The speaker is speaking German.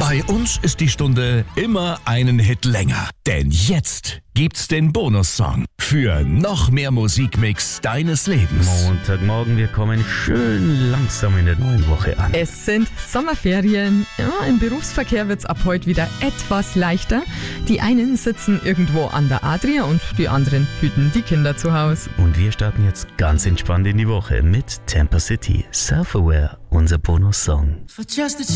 Bei uns ist die Stunde immer einen Hit länger. Denn jetzt gibt's den Bonussong für noch mehr Musikmix deines Lebens. Montagmorgen, wir kommen schön langsam in der neuen Woche an. Es sind Sommerferien. Ja, im Berufsverkehr wird's ab heute wieder etwas leichter. Die einen sitzen irgendwo an der Adria und die anderen hüten die Kinder zu Hause. Und wir starten jetzt ganz entspannt in die Woche mit Tampa City. Self-Aware, unser Bonussong. For just a